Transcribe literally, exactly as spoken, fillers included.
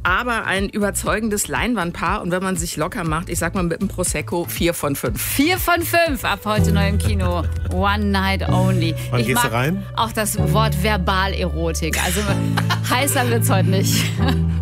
aber ein überzeugendes Leinwandpaar. Und wenn man sich locker macht, ich sag mal mit einem Prosecco, vier von fünf. Vier von fünf ab heute neu im Kino. One Night Only. Wann ich gehst mag du rein? auch das Wort Verbalerotik. Also heißer wird's heute nicht.